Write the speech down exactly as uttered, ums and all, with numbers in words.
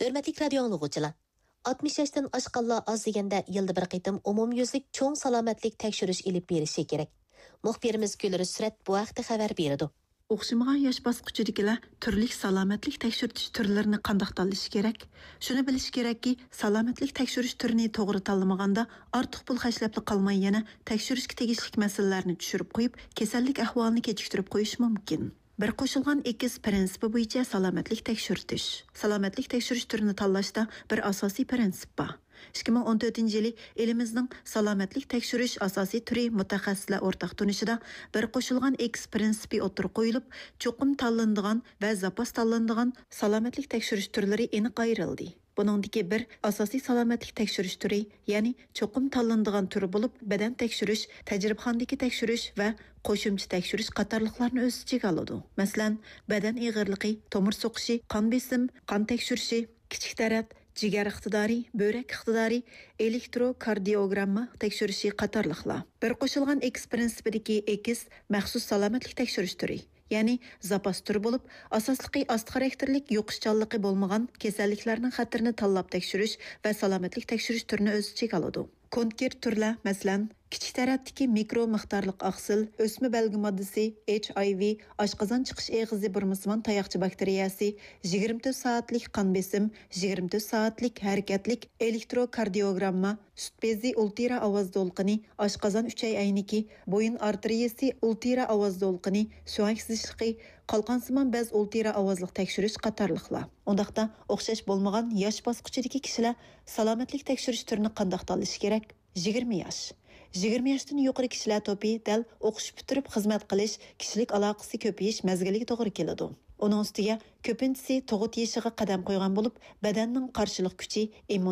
Hürmetlik radio anlıqçılar. altmış yaşdan aşqanlar az degende yılda bir qitim umumyüzlik çoğ salametlik tekşürüş ilip berişi gerek. Muxbirimiz Gülürü Süret bu haqda xabar berdi. O'xshamagan yosh bosqichidagilar turli salomatlik tekshirtish turlarini qanday tanlash kerak? Shuni bilish kerakki, salomatlik tekshirish turini to'g'ri tanlamaganda ortiq pul xarjlab qolmay yana tekshirishga tegishli masalalarni tushirib qo'yib, kasallik ahvolini kechiktirib qo'yish mumkin. Bir qo'shilgan ekiz prinsipi bo'yicha salomatlik tekshirtish. Salomatlik tekshirish turini tanlashda bir asosiy prinsip bor. ikki ming o'n to'rtinchi yili elimizning salomatlik tekshirish asosiy turi mutaxassislar o'rtaq tunishida bir qo'shilgan X prinsipi o'tirib qo'yilib, cho'qim tanlanadigan va zapas tanlanadigan salomatlik tekshirish turlari aniq ayrildi. Buningdagi bir asosiy salomatlik tekshirish turi, ya'ni cho'qim tanlanadigan turi bo'lib, badan tekshirish, tajribaxonadagi tekshirish va qo'shimcha tekshirish qatorliqlarni o'z ichiga oladi. Masalan, badan og'irligi, tomir so'qishi, qon besim, qon tekshirishi, kichik tarat, jigar iqtidori, böbrek iqtidori, elektrokardiogramma tekshirishi qatorliqlar. Bir qo'shilgan X prinsipidagi X maxsus salomatlik tekshirish turi, ya'ni zapas turi bo'lib, asosligi ost xarakterlik yo'qishchanligi bo'lmagan kasalliklarning xatirini tanlab tekshirish va salomatlik tekshirish turini o'z ichiga oladi. Konkret turlar, masalan, kichik taratdagi mikro miqdorliq oqsil, o'sma belgi moddasi, H I V, oshqozon chiqish eg'izi burmasman tayoqcha bakteriyasi, yigirma to'rt soatlik qon besim, yigirma to'rt soatlik harakatlik elektrokardiogramma, sut bezi ultra ovoz to'lqini, oshqozon uchay ayniki, bo'yin arteriyasi ultra ovoz to'lqini, suyak sizishliqi, qalqonsimon bez ultra ovozliq tekshirish qatorliqlar. Undaqda o'xshash bo'lmagan yosh bosqichidagi kishilar salomatlik tekshirish turini qanday tanlash kerak? yigirma yosh. yigirma yoshdan yuqori kishilar to'pi dal o'qish bitirib xizmat qilish, kishilik aloqasi ko'payish mazgiliga to'g'ri keladi. Uning ustiga ko'pinchisi tug'ut yoshiga qadam qo'ygan bo'lib, badanning qarshilik kuchi, immun